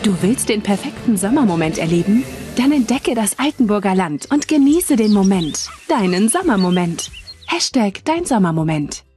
Du willst den perfekten Sommermoment erleben? Dann entdecke das Altenburger Land und genieße den Moment. Deinen Sommermoment. #dein Sommermoment.